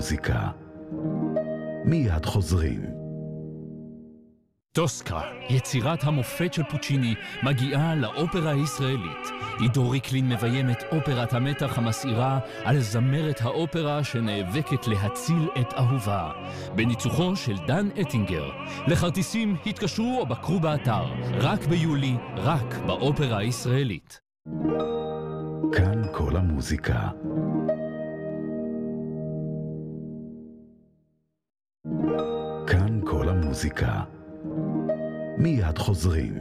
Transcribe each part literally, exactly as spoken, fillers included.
המוזיקה. מיד חוזרים. טוסקה, יצירת המופת של פוצ'יני, מגיעה לאופרה הישראלית. עידו ריקלין מביים את אופרת המתח המסעירה על זמרת האופרה שנאבקת להציל את אהובה. בניצוחו של דן אטינגר. לכרטיסים התקשרו או בקרו באתר. רק ביולי, רק באופרה הישראלית. כאן כל המוזיקה. כאן כל המוזיקה. מיד חוזרים.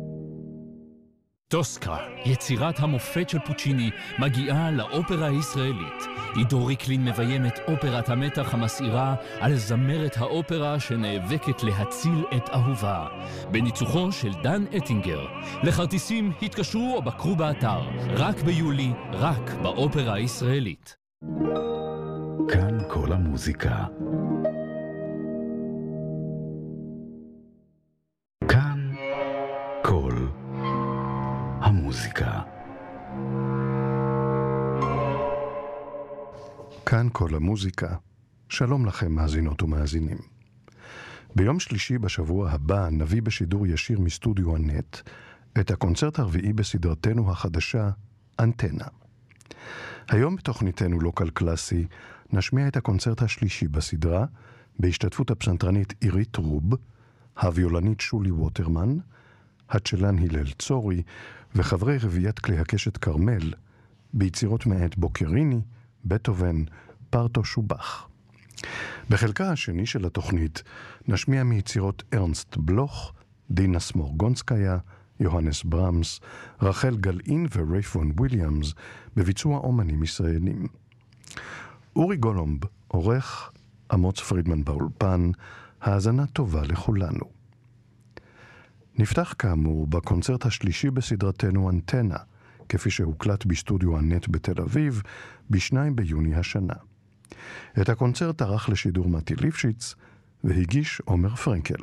טוסקה, יצירת המופת של פוצ'יני, מגיעה לאופרה הישראלית. עידו ריקלין מביים את אופרת המתח המסעירה על זמרת האופרה שנאבקת להציל את אהובה. בניצוחו של דן אטינגר. לכרטיסים התקשרו או בקרו באתר. רק ביולי, רק באופרה הישראלית. כאן כל המוזיקה. כאן כל המוזיקה. כאן כל המוזיקה. שלום לכם מאזינות ומאזינים. ביום שלישי בשבוע הבא נביא בשידור ישיר מסטודיו הנט את הקונצרט הרביעי בסדרתנו החדשה אנטנה. היום בתוכניתנו לוקל קלאסי נשמיע את הקונצרט השלישי בסדרה בהשתתפות הפסנתרנית עירית רוב, הוויולנית שולי ווטרמן, הצ'לן הלל צורי וחברי רביעיית כלי הקשת קרמל ביצירות מאת בוקריני, בטהובן, פרטו שובח. בחלקה השני של התוכנית נשמיע מיצירות ארנסט בלוך, דינה סמורגונסקיה, יוהנס ברמס, רחל גלעין ורייפון וויליאמס בביצוע אומנים ישראלים. אורי גולומב עורך, אמוץ פרידמן באולפן, האזנה טובה לכולנו. נפתח כאמור בקונצרט השלישי בסדרתנו אנטנה, כפי שהוקלט בסטודיו הנט בתל אביב, בשניים ביוני השנה. את הקונצרט ערך לשידור מתי ליפשיץ, והגיש עומר פרנקל.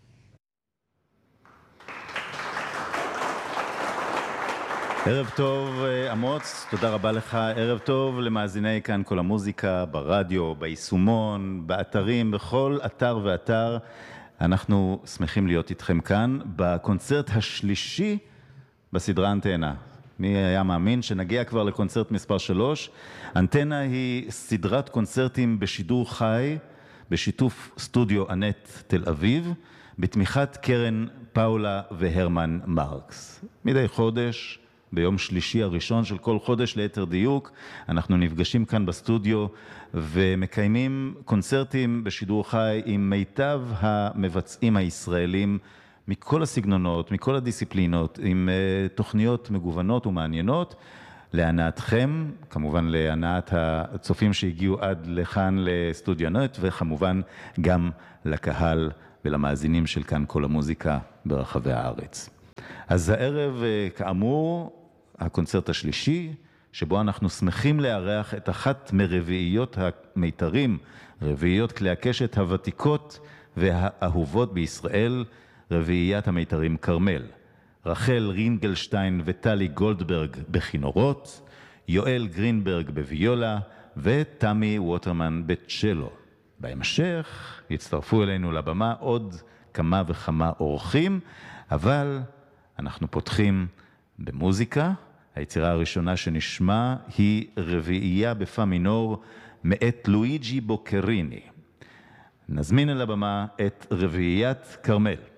ערב טוב אמוץ, תודה רבה לך. ערב טוב למאזיני כאן כל המוזיקה, ברדיו, ביישומון, באתרים, בכל אתר ואתר. אנחנו שמחים להיות איתכם כאן בקונצרט השלישי בסדרה אנטנה. מי היה מאמין שנגיע כבר לקונצרט מספר שלוש. אנטנה היא סדרת קונצרטים בשידור חי, בשיתוף סטודיו הנט תל אביב, בתמיכת קרן פאולה והרמן מרקס. מדי חודש, ביום שלישי הראשון של כל חודש ליתר דיוק, אנחנו נפגשים כאן בסטודיו ומקיימים קונצרטים בשידור חי עם מיטב המבצעים הישראלים מכל הסגנונות, מכל הדיסציפלינות, עם תוכניות מגוונות ומעניינות, להנאתכם, כמובן להנאת הצופים שהגיעו עד לכאן לסטודיו נט, וכמובן גם לקהל ולמאזינים של כאן כל המוזיקה ברחבי הארץ. אז הערב, כאמור, הקונצרט השלישי, שבו אנחנו שמחים לארח את אחת מרביעיות המיתרים, רביעיות כלי הקשת הוותיקות והאהובות בישראל, רביעיית המיתרים קרמל. רחל רינגלשטיין וטלי גולדברג בכינורות, יואל גרינברג בוויולה ותמי ווטרמן בצ'לו. בהמשך יצטרפו אלינו לבמה עוד כמה וכמה אורחים, אבל אנחנו פותחים במוזיקה. היצירה הראשונה שנשמע היא רביעייה בפא מינור מאת לואיג'י בוקריני. נזמין אל הבמה את רביעיית קרמל.